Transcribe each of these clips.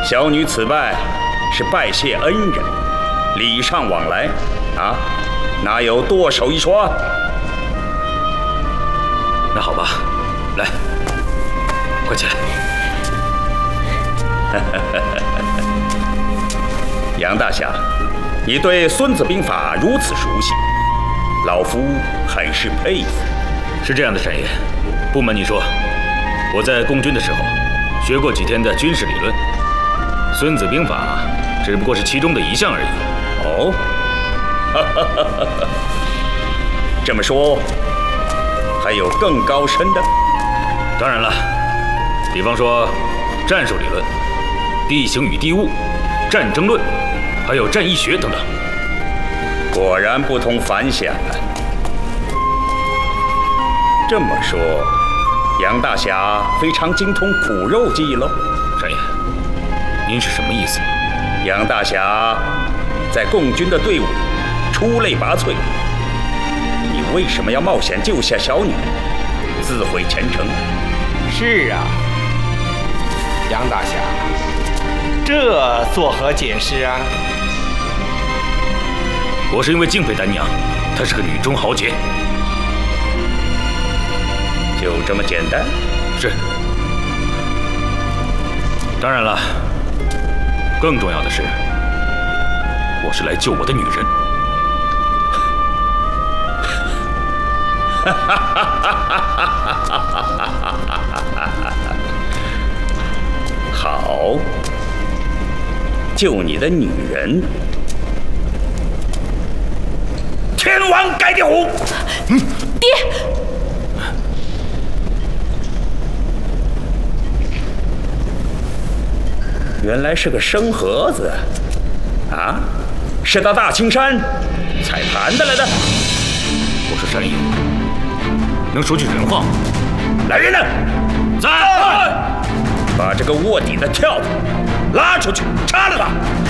小女此拜是拜谢恩人，礼尚往来啊，哪有剁手一说？ 那好吧，来，快起来。 杨大侠，你对《孙子兵法》如此熟悉，老夫很是佩服。 是这样的，单爷，不瞒你说，我在共军的时候学过几天的军事理论，《孙子兵法》只不过是其中的一项而已。 哦，这么说，还有更高深的？ 当然了，比方说战术理论、地形与地物、战争论，还有战役学等等。 果然不同凡响啊！这么说，杨大侠非常精通苦肉计喽？ 单爷，您是什么意思？ 杨大侠在共军的队伍里出类拔萃，你为什么要冒险救下小女，自毁前程？ 是啊，杨大侠，这作何解释啊？ 我是因为敬佩丹娘，她是个女中豪杰。 就这么简单？ 是。当然了，更重要的是，我是来救我的女人。 好，救你的女人。天王盖地虎。 爹。 原来是个生盒子，啊，是到大青山采盘的来的。 我说单爷，能说句人话吗？ 来人呐！ 在！ 把这个卧底的跳蚤拉出去，杀了他！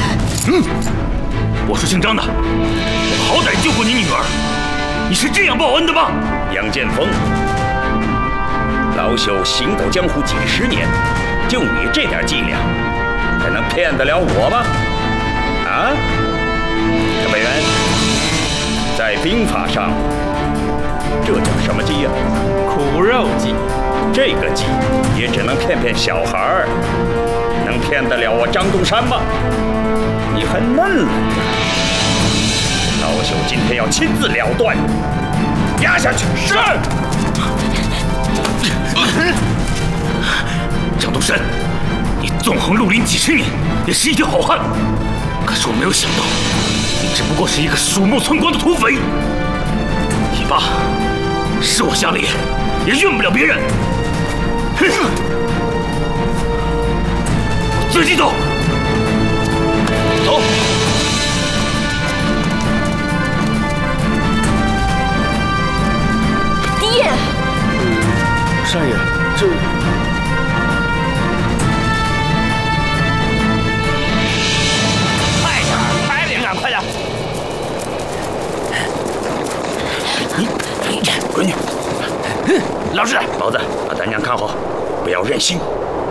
我是姓张的，我好歹救过你女儿，你是这样报恩的吗？ 杨建锋，老朽行走江湖几十年，就你这点伎俩，还能骗得了我吗？啊，陈委员，在兵法上，这叫什么计呀？ 苦肉计。 这个计也只能骗骗小孩儿，能骗得了我张东山吗？你还嫩了，老朽今天要亲自了断你，压下去。是。 张东山，你纵横绿林几十年，也是一条好汉。可是我没有想到，你只不过是一个鼠目寸光的土匪。也罢，是我瞎了眼，也怨不了别人。哼！我自己走。走。 爹。 单爷，这…… 快点，快点！ 闺女， 老师， 毛子，把丹娘看好，不要任性。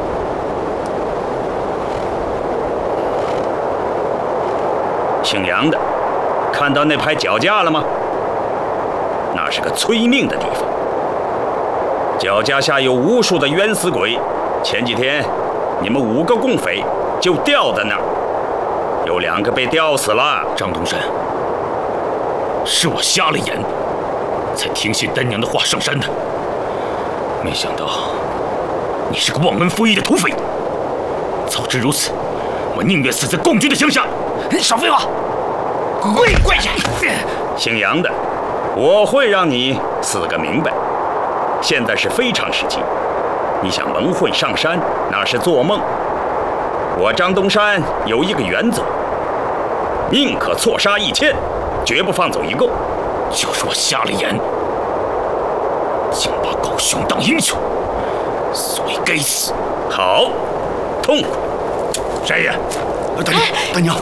姓杨的，看到那排脚架了吗？那是个催命的地方，脚架下有无数的冤死鬼。前几天，你们5个共匪就吊在那儿，有2个被吊死了。 张东山，是我瞎了眼，才听信丹娘的话上山的。没想到你是个忘恩负义的土匪。早知如此，我宁愿死在共军的乡下。 少废话，跪下！ 姓杨的，我会让你死个明白。现在是非常时期，你想蒙混上山，那是做梦。我张东山有一个原则，宁可错杀1000，绝不放走1个。 就是我瞎了眼，竟把狗熊当英雄，所以该死。 好，痛快。 单爷，丹娘，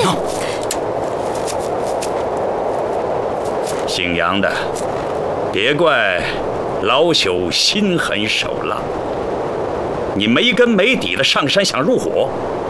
姓杨的，别怪老朽心狠手辣。你没根没底的上山想入伙，